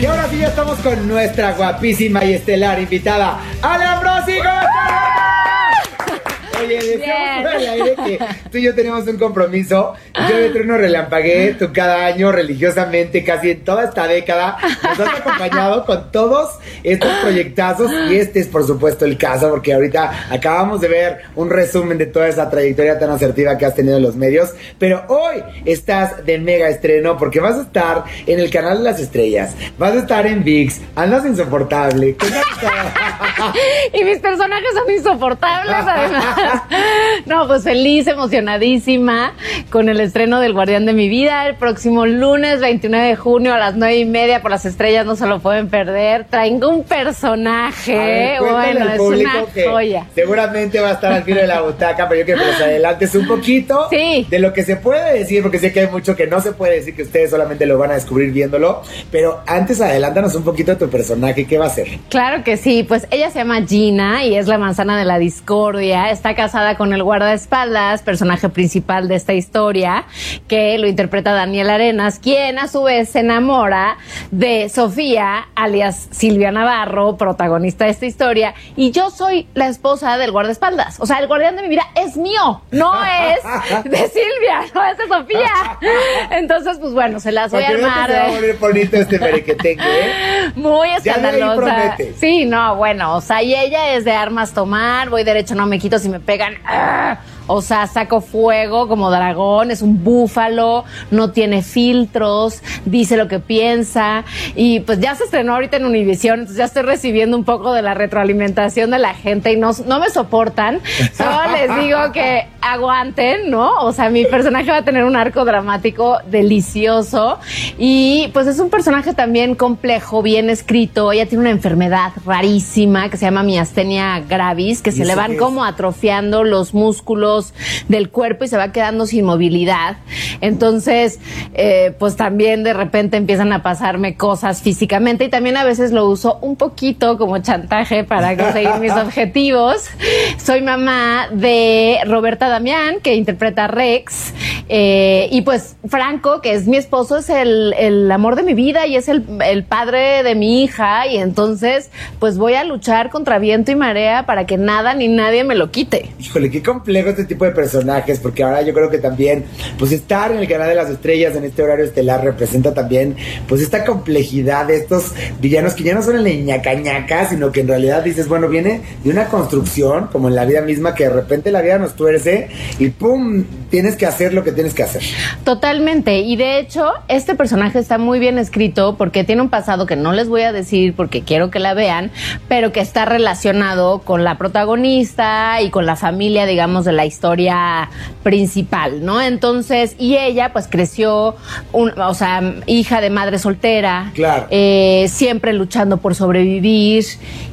Y ahora sí ya estamos con nuestra guapísima y estelar invitada, Ale Ambrósigo. Oye, decíamos fuera del aire que tú y yo tenemos un compromiso. Yo de Trueno Relampagué, tú cada año religiosamente, casi en toda esta década, nos has acompañado con todos estos proyectazos. Y este es, por supuesto, el caso, porque ahorita acabamos de ver un resumen de toda esa trayectoria tan asertiva que has tenido en los medios. Pero hoy estás de mega estreno, porque vas a estar en el Canal de las Estrellas, vas a estar en ViX, andas insoportable. Y mis personajes son insoportables, además. No, pues feliz, emocionadísima con el estreno del Guardián de mi Vida el próximo lunes 29 de junio a las 9:30 por las estrellas, no se lo pueden perder. Traigo un personaje, bueno, es una joya. Seguramente va a estar al filo de la butaca, pero yo quiero que nos adelantes un poquito de lo que se puede decir, porque sé que hay mucho que no se puede decir, que ustedes solamente lo van a descubrir viéndolo, pero antes adelántanos un poquito de tu personaje, ¿qué va a ser? Claro que sí, pues ella se llama Gina y es la manzana de la discordia, está casada con el guardaespaldas, personaje principal de esta historia, que lo interpreta Daniel Arenas, quien a su vez se enamora de Sofía, alias Silvia Navarro, protagonista de esta historia, y yo soy la esposa del guardaespaldas. O sea, el guardián de mi vida es mío, no es de Silvia, no es de Sofía. Entonces, pues bueno, se las voy a armar. Se va a poner bonito este merequetengue, ¿eh? Muy escandalosa. Sí, no, bueno, o sea, y ella es de armas tomar, voy derecho, no me quito si me pegan. ¡Ah! O sea, saco fuego como dragón, es un búfalo, no tiene filtros, dice lo que piensa. Y pues ya se estrenó ahorita en Univisión, entonces ya estoy recibiendo un poco de la retroalimentación de la gente y no me soportan. Solo les digo que aguanten, ¿no? O sea, mi personaje va a tener un arco dramático delicioso y pues es un personaje también complejo, bien escrito. Ella tiene una enfermedad rarísima que se llama miastenia gravis, que se le van como atrofiando los músculos del cuerpo y se va quedando sin movilidad. Entonces, pues también de repente empiezan a pasarme cosas físicamente y también a veces lo uso un poquito como chantaje para conseguir mis objetivos. Soy mamá de Roberta Damián, que interpreta a Rex, y pues Franco, que es mi esposo, es el amor de mi vida y es el padre de mi hija, y entonces pues voy a luchar contra viento y marea para que nada ni nadie me lo quite. Híjole, qué complejo este tipo de personajes, porque ahora yo creo que también pues estar en el Canal de las Estrellas en este horario estelar representa también pues esta complejidad de estos villanos que ya no son el ñaca, sino que en realidad dices, bueno, viene de una construcción como en la vida misma, que de repente la vida nos tuerce y pum, tienes que hacer lo que tienes que hacer. Totalmente, y de hecho este personaje está muy bien escrito porque tiene un pasado que no les voy a decir porque quiero que la vean, pero que está relacionado con la protagonista y con la familia, digamos, de la historia principal, ¿no? Entonces, y ella pues creció, o sea, hija de madre soltera, claro, siempre luchando por sobrevivir.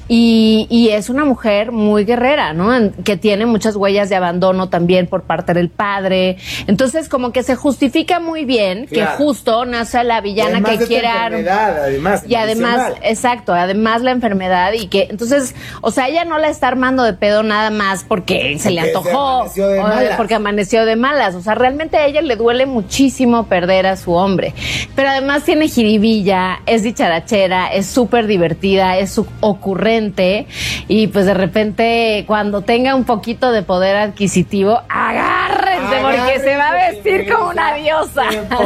Y es una mujer muy guerrera, ¿no? Que tiene muchas huellas de abandono también por parte del padre. Entonces, como que se justifica muy bien, claro, que justo nace la villana que quiere... además, y además, exacto, además la enfermedad y que... Entonces, o sea, ella no la está armando de pedo nada más porque se le antojó, porque amaneció de malas. O sea, realmente a ella le duele muchísimo perder a su hombre. Pero además tiene jiribilla, es dicharachera, es súper divertida, es ocurrente. Y pues de repente cuando tenga un poquito de poder adquisitivo, agárrense porque se va a vestir como una diosa.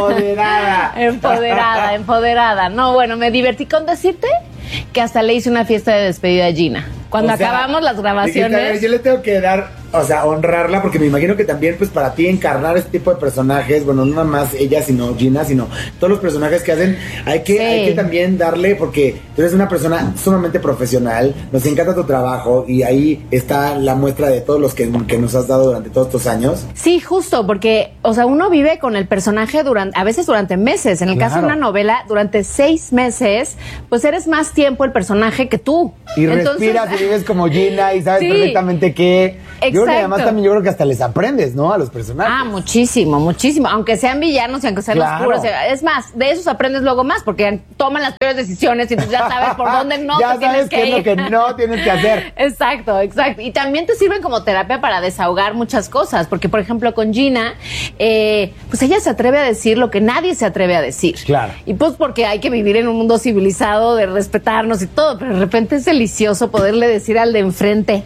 Empoderada. No, bueno, me divertí con decirte que hasta le hice una fiesta de despedida a Gina. Cuando acabamos las grabaciones... Yo le tengo que dar, o sea, honrarla, porque me imagino que también, pues, para ti encarnar este tipo de personajes, bueno, no nada más ella, sino Gina, sino todos los personajes que hacen, hay que también darle, porque tú eres una persona sumamente profesional, nos encanta tu trabajo, y ahí está la muestra de todos los que nos has dado durante todos estos años. Sí, justo, porque, o sea, uno vive con el personaje a veces durante meses, en el caso de una novela, durante 6 meses, pues eres más tiempo el personaje que tú. Y respiras y vives como Gina y sabes perfectamente qué Yo creo que además también yo creo que hasta les aprendes, ¿no? A los personajes. Ah, muchísimo, muchísimo. Aunque sean villanos y aunque sean oscuros. Es más, de esos aprendes luego más porque toman las peores decisiones y tú ya sabes por dónde no ya te tienes que ir. Ya sabes qué es lo que no tienes que hacer. Exacto. Y también te sirven como terapia para desahogar muchas cosas. Porque, por ejemplo, con Gina, pues ella se atreve a decir lo que nadie se atreve a decir. Claro. Y pues porque hay que vivir en un mundo civilizado, de respetarnos y todo. Pero de repente es delicioso poderle decir al de enfrente.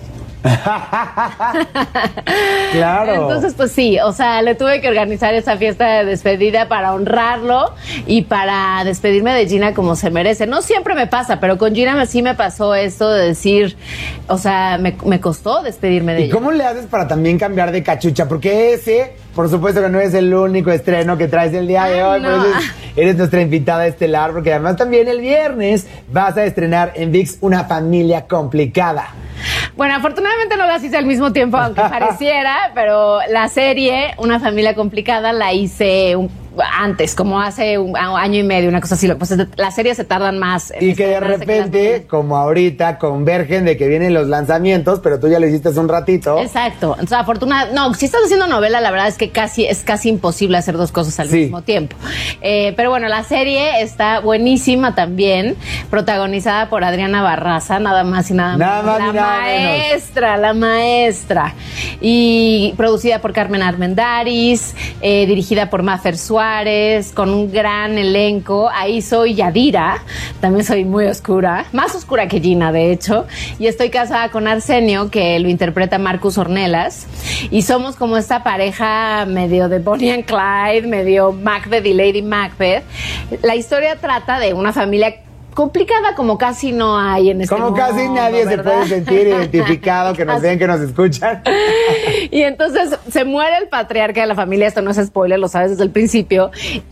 Claro. Entonces, pues sí, o sea, le tuve que organizar esa fiesta de despedida para honrarlo y para despedirme de Gina como se merece. No siempre me pasa, pero con Gina sí me pasó esto de decir, o sea, me costó despedirme de ella. ¿Y cómo le haces para también cambiar de cachucha? Porque ese, por supuesto que no es el único estreno que traes el día de hoy, no. pero eres nuestra invitada estelar, porque además también el viernes vas a estrenar en ViX Una Familia Complicada. Bueno, afortunadamente no las hice al mismo tiempo, aunque pareciera, pero la serie, Una Familia Complicada, la hice antes, como hace un año y medio, una cosa así. Pues las series se tardan más. Y que de repente, como ahorita, convergen de que vienen los lanzamientos, pero tú ya lo hiciste hace un ratito. Exacto. Entonces, afortunadamente, no, si estás haciendo novela, la verdad es que es casi imposible hacer dos cosas al mismo tiempo. Pero bueno, la serie está buenísima también, protagonizada por Adriana Barraza, nada más y nada menos. La maestra. Y producida por Carmen Armendáriz, dirigida por Mafer Suárez, con un gran elenco. Ahí soy Yadira, también soy muy oscura, más oscura que Gina, de hecho. Y estoy casada con Arsenio, que lo interpreta Marcus Ornelas. Y somos como esta pareja medio de Bonnie and Clyde, medio Macbeth y Lady Macbeth. La historia trata de una familia complicada como casi no hay en este mundo. Como casi nadie se puede sentir identificado, que nos ven, que nos escuchan. Y entonces se muere el patriarca de la familia, esto no es spoiler, lo sabes desde el principio,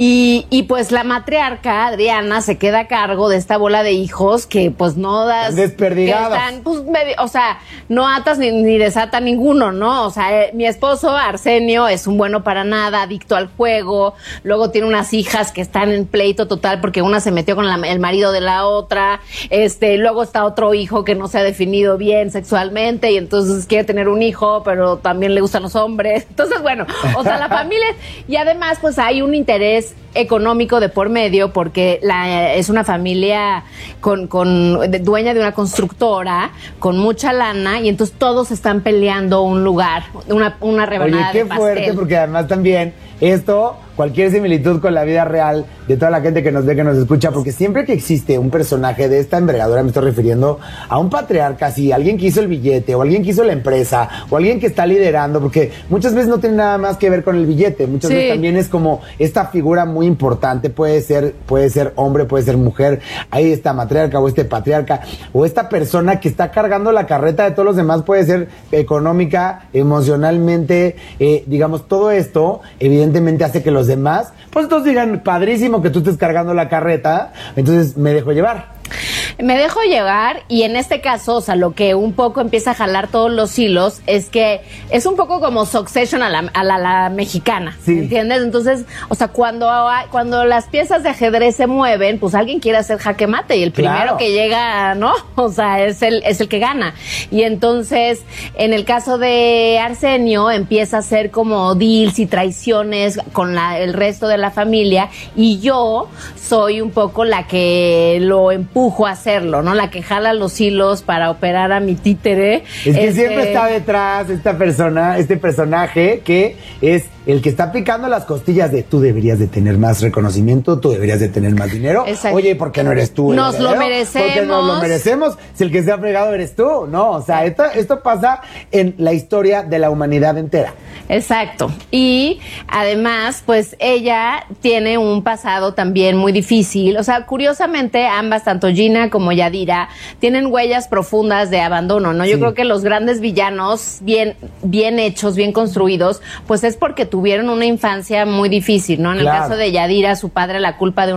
y pues la matriarca, Adriana, se queda a cargo de esta bola de hijos que pues no das... Están desperdigados. Que están, pues, o sea, no atas ni desata ninguno, ¿no? O sea, mi esposo, Arsenio, es un bueno para nada, adicto al juego, luego tiene unas hijas que están en pleito total porque una se metió con el marido de la otra, luego está otro hijo que no se ha definido bien sexualmente y entonces quiere tener un hijo, pero también le gustan los hombres. Entonces, bueno, o sea, la familia, y además pues hay un interés económico de por medio porque es una familia dueña de una constructora con mucha lana y entonces todos están peleando un lugar, una rebanada de pastel. Oye, qué fuerte, porque además también esto, cualquier similitud con la vida real de toda la gente que nos ve, que nos escucha, porque siempre que existe un personaje de esta envergadura, me estoy refiriendo a un patriarca, así, alguien que hizo el billete, o alguien que hizo la empresa, o alguien que está liderando, porque muchas veces no tiene nada más que ver con el billete, muchas veces también es como esta figura muy importante, puede ser hombre, puede ser mujer, ahí está matriarca, o este patriarca, o esta persona que está cargando la carreta de todos los demás, puede ser económica, emocionalmente, digamos, todo esto, evidentemente hace que los demás, pues todos digan, padrísimo que tú estés cargando la carreta, entonces me dejo llevar. Me dejo llevar y en este caso, o sea, lo que un poco empieza a jalar todos los hilos es que es un poco como Succession a la mexicana, ¿entiendes? Entonces, o sea, cuando las piezas de ajedrez se mueven, pues alguien quiere hacer jaque mate y el primero que llega, ¿no? O sea, es el que gana. Y entonces, en el caso de Arsenio, empieza a hacer como deals y traiciones con el resto de la familia y yo soy un poco la que lo empujo a hacerlo, ¿no? La que jala los hilos para operar a mi títere. Es que siempre está detrás este personaje que es el que está picando las costillas de tú deberías de tener más reconocimiento, tú deberías de tener más dinero. Exacto. Oye, ¿por qué no eres tú? Nos lo merecemos. Porque nos lo merecemos. Si el que se ha fregado eres tú, ¿no? O sea, esto pasa en la historia de la humanidad entera. Exacto. Y además, pues ella tiene un pasado también muy difícil. O sea, curiosamente, ambas, tanto Gina como Yadira, tienen huellas profundas de abandono, ¿no? Yo creo que los grandes villanos, bien hechos, bien construidos, pues es porque tuvieron una infancia muy difícil, ¿no? En el caso de Yadira, su padre, la culpa de una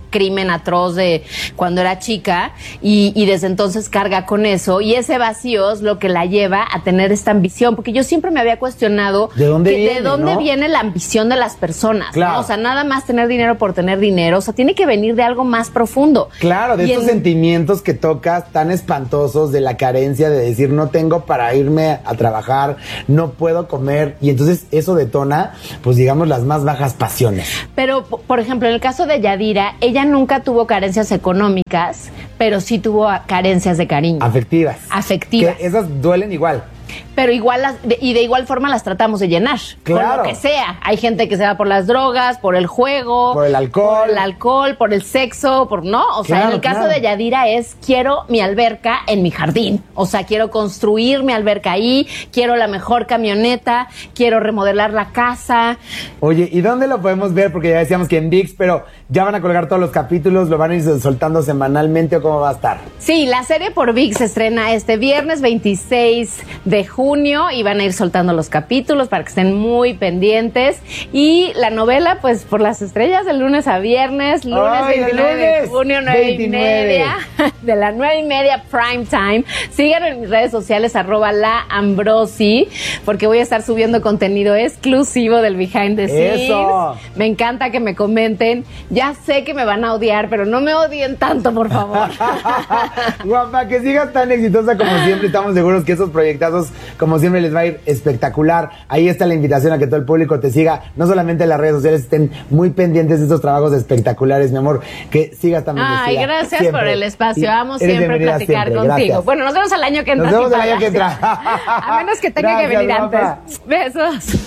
crimen atroz de cuando era chica y desde entonces carga con eso y ese vacío es lo que la lleva a tener esta ambición, porque yo siempre me había cuestionado ¿de dónde viene la ambición de las personas? Claro. ¿No? O sea, nada más tener dinero por tener dinero, o sea, tiene que venir de algo más profundo. Claro, de estos sentimientos que tocas tan espantosos de la carencia, de decir no tengo para irme a trabajar, no puedo comer, y entonces eso detona, pues digamos, las más bajas pasiones. Pero, por ejemplo, en el caso de Yadira, ella nunca tuvo carencias económicas, pero sí tuvo carencias de cariño. Afectivas. Que esas duelen igual. Pero igual de igual forma las tratamos de llenar. Claro. Por lo que sea. Hay gente que se va por las drogas, por el juego. Por el alcohol. Por el sexo, ¿no? O sea, en el caso de Yadira es, quiero mi alberca en mi jardín. O sea, quiero construir mi alberca ahí, quiero la mejor camioneta, quiero remodelar la casa. Oye, ¿y dónde lo podemos ver? Porque ya decíamos que en ViX, pero ya van a colgar todos los capítulos, ¿lo van a ir soltando semanalmente o cómo va a estar? Sí, la serie por ViX se estrena este viernes 26 de junio y van a ir soltando los capítulos para que estén muy pendientes. Y la novela, pues, por las estrellas, de lunes a viernes, lunes 29 de junio, 9:30, de las 9:30 prime time. Síganme en mis redes sociales, @laambrosi, porque voy a estar subiendo contenido exclusivo del behind the scenes. ¡Eso! Me encanta que me comenten. Ya sé que me van a odiar, pero no me odien tanto, por favor. Guapa, que sigas tan exitosa como siempre. Estamos seguros que esos proyectazos, como siempre, les va a ir espectacular. Ahí está la invitación a que todo el público te siga. No solamente en las redes sociales, estén muy pendientes de estos trabajos espectaculares, mi amor. Que sigas también. Ay, gracias siempre. por el espacio. Vamos Eres siempre a platicar siempre. contigo. Gracias. Bueno, nos vemos el año que entra. Nos vemos el año que entra. A menos que tenga que venir antes. Besos.